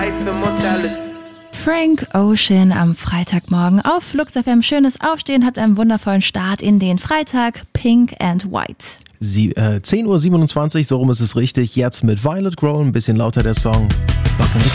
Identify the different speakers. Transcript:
Speaker 1: Frank Ocean am Freitagmorgen auf Flux FM. Schönes Aufstehen, habt einen wundervollen Start in den Freitag. Pink and White.
Speaker 2: 10.27 Uhr, so rum ist es richtig. Jetzt mit Violet Grohl, ein bisschen lauter der Song.